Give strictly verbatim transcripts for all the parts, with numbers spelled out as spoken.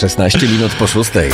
szesnaście minut po szóstej.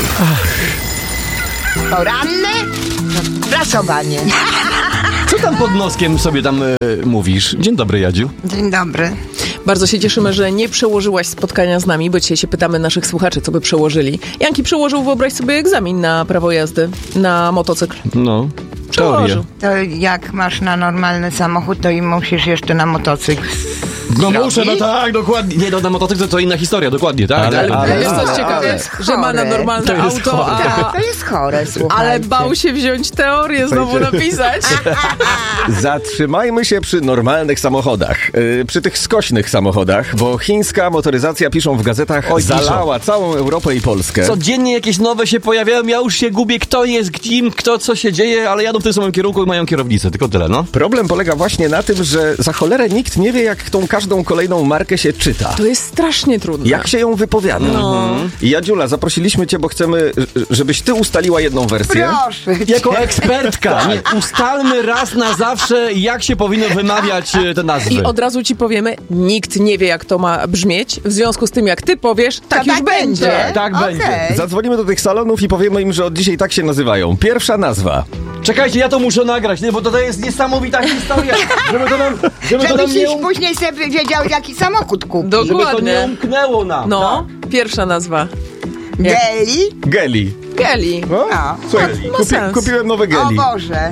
Poranne prasowanie. Co tam pod noskiem sobie tam e, mówisz? Dzień dobry, Jadziu. Dzień dobry. Bardzo się cieszymy, że nie przełożyłaś spotkania z nami, bo dzisiaj się pytamy naszych słuchaczy, co by przełożyli. Janki przełożył, wyobraź sobie, egzamin na prawo jazdy, na motocykl. No, Przełożył. To jak masz na normalny samochód, to i musisz jeszcze na motocykl. No Zrobić? muszę, no tak, dokładnie. Nie, no na motocykl to, to inna historia, dokładnie, tak. Ale- tak. ale- Jest coś ale- ciekawe, ale- że ma na normalne To jest auto, chore. a... To jest chore, słuchajcie. Ale bał się wziąć teorię, znowu napisać. Zatrzymajmy się przy normalnych samochodach, yy, przy tych skośnych samochodach, bo chińska motoryzacja, piszą w gazetach, Oj, zalała całą Europę i Polskę. Codziennie jakieś nowe się pojawiają, ja już się gubię, kto jest kim, kto co się dzieje, ale jadą w tym samym kierunku i mają kierownicę, tylko tyle, no. Problem polega właśnie na tym, że za cholerę nikt nie wie, jak tą każdą kolejną markę się czyta. To jest strasznie trudne. Jak się ją wypowiada. No. I Jadziula, zaprosiliśmy cię, bo chcemy, żebyś ty ustaliła jedną wersję. Proszę cię. Jako ekspertka, nie, ustalmy raz na zawsze, jak się powinno wymawiać e, te nazwy. I od razu ci powiemy, nikt nie wie, jak to ma brzmieć. W związku z tym, jak ty powiesz, tak To już będzie. Tak Okej. będzie. Zadzwonimy do tych salonów i powiemy im, że od dzisiaj tak się nazywają. Pierwsza nazwa. Czekajcie, ja to muszę nagrać, nie, bo to jest niesamowita historia, żeby to nam, żeby to nam Żebyś nie, już um, później sobie wiedział, jaki samochód kupić. żeby to nie Dokładnie. umknęło nam. No, pierwsza nazwa. Geli? Geli. Geli. No? No. Słuchaj, Ma kupi, sens. kupiłem nowe O Geli. Boże.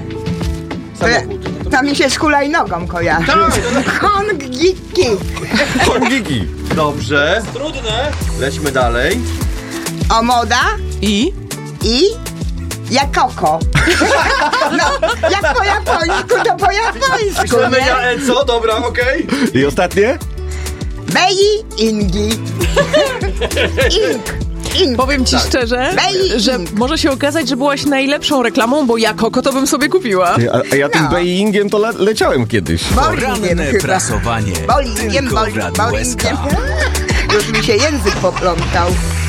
To, to mi się z hulajnogą kojarzy. Hongiki. Hongiki. Dobrze. Trudne. Lećmy dalej. O moda I? i Jakoko. No, jak po japońsku, to po japońsku, nie? E, co? Dobra, okej. I ostatnie? Bei Ingi. Ing. Ing. Powiem ci szczerze, Bej że Ing. może się okazać, że byłaś najlepszą reklamą, bo ja Koko to bym sobie kupiła. A, a ja tym No. Beingiem to le leciałem kiedyś. Bolingiem Poranne chyba. prasowanie. Bolingiem, Tylko w bol- Radiu S K. bolingiem. Już mi się język poplątał.